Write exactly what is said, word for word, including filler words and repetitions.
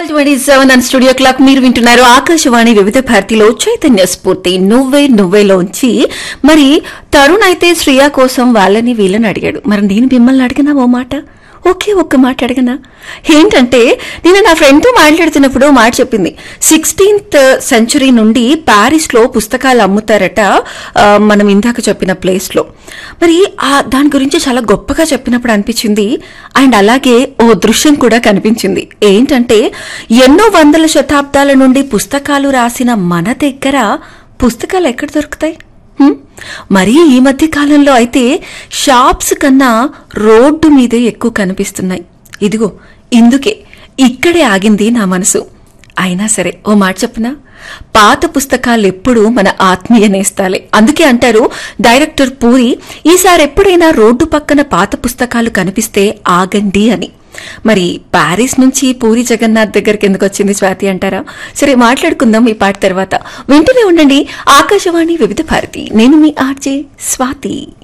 Twelve twenty seven and studio clock మీరు వింటున్నారు ఆకాశవాణి వివిధ భారతిలో చైతన్య స్ఫూర్తి నువ్వే నువ్వేలోంచి. మరి తరుణ్ అయితే శ్రియా కోసం వాళ్ళని వీళ్ళని అడిగాడు. మరి నేను మిమ్మల్ని అడిగినా ఓ మాట, ఓకే ఒక్క మాట అడగనా? ఏంటంటే నేను నా ఫ్రెండ్తో మాట్లాడుతున్నప్పుడు మాట చెప్పింది, సిక్స్టీన్త్ సెంచరీ నుండి ప్యారిస్ లో పుస్తకాలు అమ్ముతారట మనం ఇందాక చెప్పిన ప్లేస్ లో. మరి ఆ దాని గురించి చాలా గొప్పగా చెప్పినప్పుడు అనిపించింది. అండ్ అలాగే ఓ దృశ్యం కూడా కనిపించింది. ఏంటంటే ఎన్నో వందల శతాబ్దాల నుండి పుస్తకాలు రాసిన మన దగ్గర పుస్తకాలు ఎక్కడ దొరుకుతాయి? మరి ఈ మధ్య కాలంలో అయితే షాప్స్ కన్నా రోడ్డు మీదే ఎక్కువ కనిపిస్తున్నాయి. ఇదిగో ఇందుకే ఇక్కడే ఆగింది నా మనసు. అయినా సరే ఓ మాట చెప్పనా, పాత పుస్తకాలు ఎప్పుడు మన ఆత్మీయ నేస్తాలే. అందుకే అంటారు డైరెక్టర్ పూరి, ఈసారి ఎప్పుడైనా రోడ్డు పక్కన పాత పుస్తకాలు కనిపిస్తే ఆగండి అని. మరి ప్యారిస్ నుంచి పూరి జగన్నాథ్ దగ్గరికి ఎందుకు వచ్చింది స్వాతి అంటారా? సరే మాట్లాడుకుందాం ఈ పాట తర్వాత. వింటూనే ఉండండి ఆకాశవాణి వివిధ భారతి. నేను మీ ఆర్జే స్వాతి.